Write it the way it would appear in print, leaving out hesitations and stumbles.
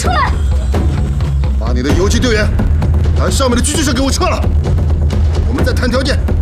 出来！ 把你的游击队员，还有上面的狙击手给我撤了，我们再谈条件。